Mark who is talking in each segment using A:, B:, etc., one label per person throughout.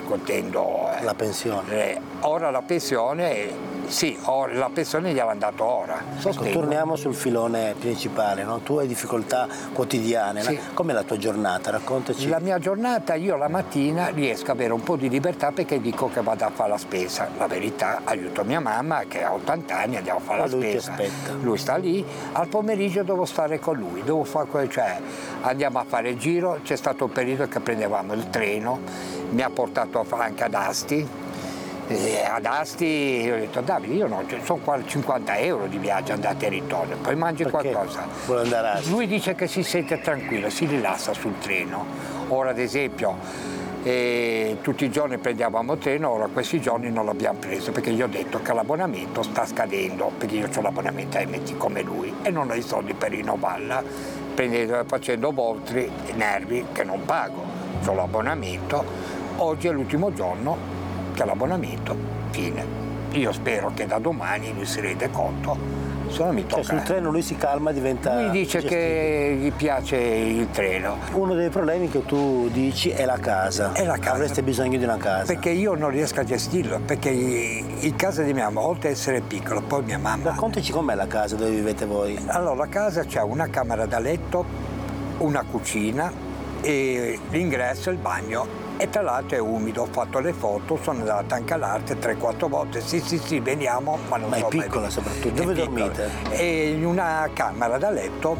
A: discutendo.
B: La pensione.
A: Ora la pensione, sì, la pensione gliel'hanno dato ora.
B: Ecco, torniamo sul filone principale, no? Tu hai difficoltà quotidiane,
A: sì.
B: No? Com'è la tua giornata? Raccontaci.
A: La mia giornata, io la mattina riesco ad avere un po' di libertà perché dico che vado a fare la spesa. La verità, aiuto mia mamma che ha 80 anni, andiamo a fare la
B: lui
A: spesa.
B: Ti aspetta.
A: Lui sta lì, al pomeriggio devo stare con lui, devo fare cioè andiamo a fare il giro, c'è stato un periodo che prendevamo il treno, mi ha portato anche ad Asti. Ad Asti ho detto Davide, io no, sono qua 50 euro di viaggio andata e ritorno, poi mangi
B: perché
A: qualcosa.
B: Vuole andare a Asti?
A: Lui dice che si sente tranquillo, si rilassa sul treno. Ora ad esempio tutti i giorni prendevamo il treno, ora questi giorni non l'abbiamo preso perché gli ho detto che l'abbonamento sta scadendo, perché io ho l'abbonamento a MT come lui e non ho i soldi per rinnovarla, facendo voltri nervi che non pago, ho l'abbonamento, oggi è l'ultimo giorno che l'abbonamento, fine. Io spero che da domani lui si rende conto, se no mi tocca.
B: Cioè sul treno lui si calma, diventa.
A: Lui dice
B: gestibile.
A: Che gli piace il treno.
B: Uno dei problemi che tu dici è la casa.
A: È la casa.
B: Avreste bisogno di una casa.
A: Perché io non riesco a gestirlo, perché in casa di mia mamma, oltre ad essere piccolo, poi mia mamma.
B: Raccontaci com'è la casa dove vivete voi.
A: Allora, la casa c'è una camera da letto, una cucina e l'ingresso e il bagno. E tra l'altro è umido, ho fatto le foto, sono andato anche all'arte 3-4 volte, sì, veniamo, ma non so mai.
B: Ma è piccola soprattutto, dove dormite?
A: E in una camera da letto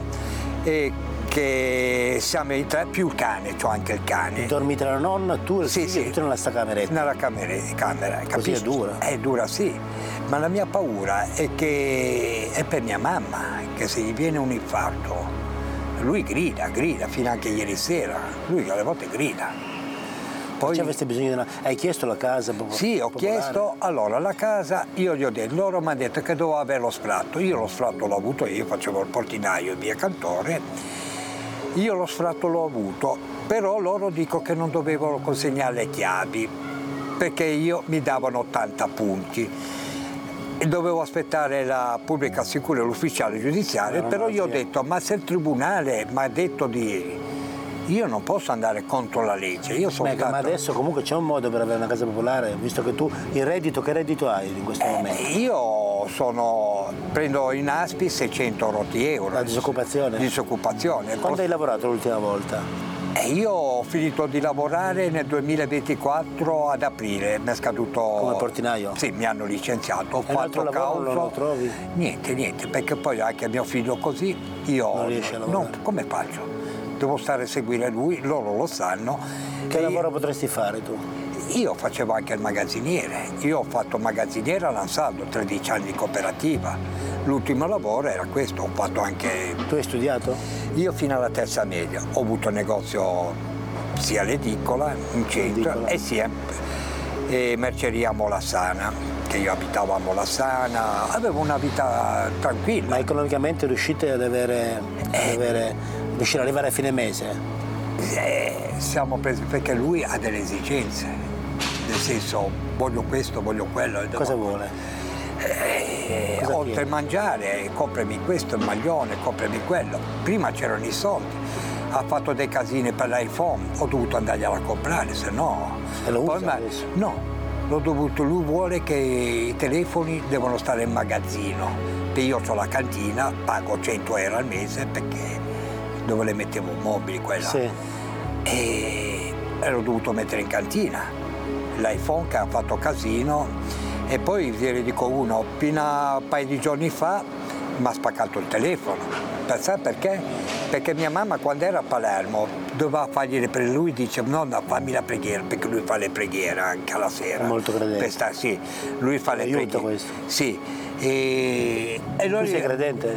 A: che siamo i tre più il cane, c'ho anche il cane.
B: Dormite la nonna, tu e il figlio, tutti nella sta cameretta?
A: Nella camera,
B: così è dura?
A: È dura, sì, ma la mia paura è che è per mia mamma, che se gli viene un infarto, lui grida, fino anche ieri sera, lui alle volte grida.
B: Poi avreste bisogno di una. Hai chiesto la casa?
A: Sì, ho chiesto, allora la casa, io gli ho detto, loro mi hanno detto che dovevo avere lo sfratto, io lo sfratto l'ho avuto, io facevo il portinaio in via Cantore, io lo sfratto l'ho avuto, però loro dico che non dovevo consegnare le chiavi, perché io mi davano 80 punti. E dovevo aspettare la pubblica sicurezza, l'ufficiale giudiziario, però io ho detto, ma se il tribunale mi ha detto di. Io non posso andare contro la legge. Io sono
B: Ma adesso comunque c'è un modo per avere una casa popolare, visto che tu il reddito, che reddito hai in questo momento?
A: Io prendo in ASPI 600 rotti euro.
B: La disoccupazione?
A: Disoccupazione.
B: Quando hai lavorato l'ultima volta?
A: Io ho finito di lavorare nel 2024 ad aprile, mi è scaduto.
B: Come portinaio?
A: Sì, mi hanno licenziato, ho
B: fatto lavoro, non lo trovi?
A: Niente, perché poi anche mio figlio così, io.
B: Non riesci a lavorare?
A: No, come faccio? Devo stare a seguire lui, loro lo sanno.
B: Che lavoro potresti fare tu?
A: Io facevo anche il magazziniere, io ho fatto magazziniere all'Ansaldo, 13 anni di cooperativa. L'ultimo lavoro era questo, ho fatto anche.
B: Tu hai studiato?
A: Io fino alla terza media, ho avuto un negozio sia all'edicola, in centro, e sia merceria a Molassana, che io abitavo a Molassana, avevo una vita tranquilla.
B: Ma economicamente riuscite ad riuscire ad arrivare a fine mese?
A: Siamo presi perché lui ha delle esigenze, nel senso voglio questo, voglio quello.
B: Cosa vuole?
A: Oltre a mangiare, comprami questo, il maglione, comprami quello. Prima c'erano i soldi, ha fatto dei casini per l'iPhone, ho dovuto andargliela a comprare, se no.
B: E lo usa adesso?
A: No, l'ho dovuto, lui vuole che i telefoni devono stare in magazzino, che io ho la cantina, pago 100 euro al mese perché dove le mettevo mobili quella.
B: Sì.
A: E l'ho dovuto mettere in cantina. L'iPhone che ha fatto casino e poi ieri dico uno, fino a un paio di giorni fa mi ha spaccato il telefono. Sai perché? Perché mia mamma quando era a Palermo doveva fargli le preghiere, lui dice nonna fammi la preghiera, perché lui fa le preghiere anche alla sera.
B: È molto credente.
A: Sì, lui fa le preghiere.
B: Questo.
A: Sì. E
B: tu sei credente?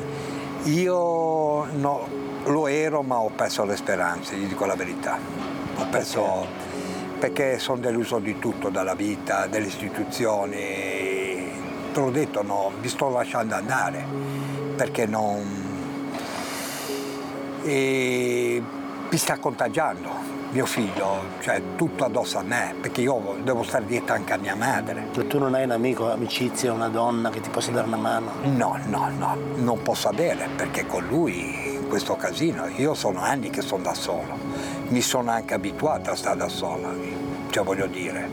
A: Io no, lo ero ma ho perso le speranze, gli dico la verità. Ho perso perché sono deluso di tutto, dalla vita, delle istituzioni. Te l'ho detto, no, mi sto lasciando andare perché non. E mi sta contagiando mio figlio, cioè tutto addosso a me, perché io devo stare dietro anche a mia madre.
B: Tu non hai un amico, amicizia, una donna che ti possa dare una mano?
A: No, non posso avere, perché con lui in questo casino, io sono anni che sono da solo, mi sono anche abituato a stare da sola, cioè voglio dire.